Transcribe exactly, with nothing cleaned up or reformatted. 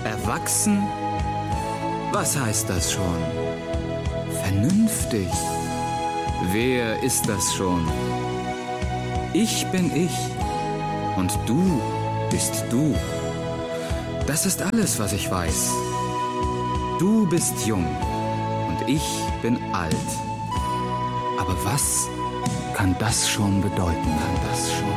Erwachsen? Was heißt das schon? Vernünftig? Wer ist das schon? Ich bin ich und du bist du. Das ist alles, was ich weiß. Du bist jung und ich bin alt. Aber was kann das schon bedeuten? Kann das schon?